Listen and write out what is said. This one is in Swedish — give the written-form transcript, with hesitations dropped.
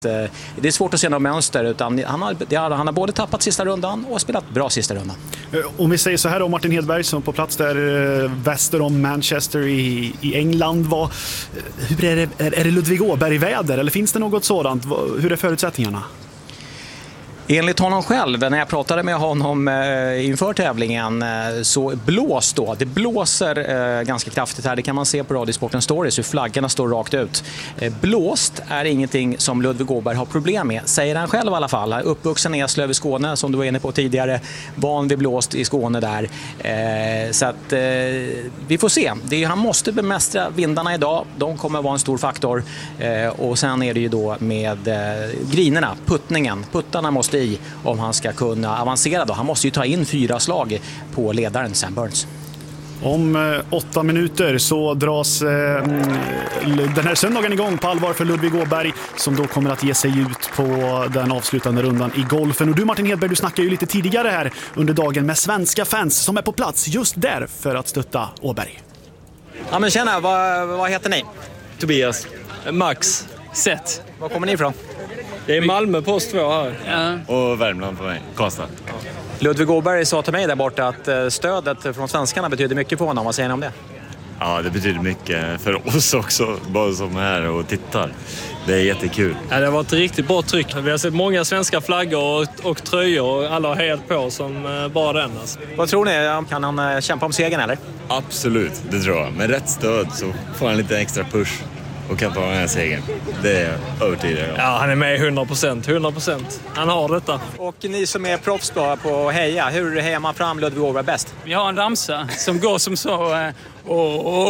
Det är svårt att se något mönster, utan han har både tappat sista rundan och spelat bra sista rundan. Om vi säger så här om Martin Hedberg som på plats där väster om Manchester i England, hur är det Ludvig Åberg-väder eller finns det något sådant? Hur är förutsättningarna? Enligt honom själv, när jag pratade med honom inför tävlingen, så det blåser ganska kraftigt här. Det kan man se på Radiosporten Stories hur flaggorna står rakt ut. Blåst är ingenting som Ludvig Åberg har problem med, säger han själv i alla fall. Uppvuxen i Eslöv i Skåne, som du var inne på tidigare, van vid blåst i Skåne där. Så att vi får se. Han måste bemästra vindarna idag, de kommer vara en stor faktor. Och sen är det ju då med grinerna, puttarna måste om han ska kunna avancera då. Han måste ju ta in 4 slag på ledaren Sam Burns. Om 8 minuter så dras den här söndagen igång på allvar för Ludvig Åberg, som då kommer att ge sig ut på den avslutande rundan i golfen. Och du Martin Hedberg, du snackade ju lite tidigare här under dagen med svenska fans som är på plats just där för att stötta Åberg. Ja men tjena, vad heter ni? Tobias. Max. Seth. Var kommer ni ifrån? Det är Malmö på oss 2 här. Ja. Och Värmland på mig, Karlstad. Ludvig Åberg sa till mig där borta att stödet från svenskarna betyder mycket för honom. Vad säger ni om det? Ja, det betyder mycket för oss också, bara som är här och tittar. Det är jättekul. Ja, det har varit ett riktigt bra tryck. Vi har sett många svenska flaggor och tröjor och alla har helt på som bara den. Alltså. Vad tror ni? Kan han kämpa om segern eller? Absolut, det tror jag. Med rätt stöd så får han lite extra push och kan ta den här segern. Det är övertygad. Ja, han är med 100%. Han har detta. Och ni som är proffs på heja, hur hejar man fram Ludvig Åberg bäst? Vi har en ramsa som går som så...